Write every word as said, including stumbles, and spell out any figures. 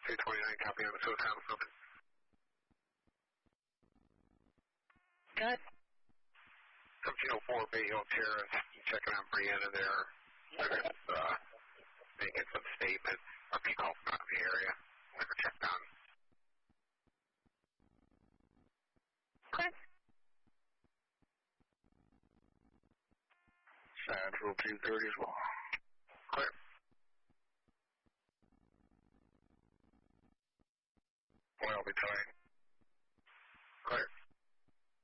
two twenty-nine, copy on the field house, open. Good. seventeen oh four Bay Hill Terrace, checking on Brianna there. There's, uh, making some statements. Our people out in the area. We're going to check down. Okay. Central two thirty as well. Clear. Well, I'll be tight.